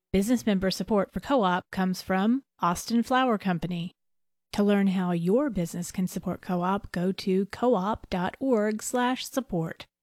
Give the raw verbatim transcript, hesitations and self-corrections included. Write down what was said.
Business member support for Co-op comes from Austin Flower Company. To learn how your business can support Co-op, go to co-op dot org slash support.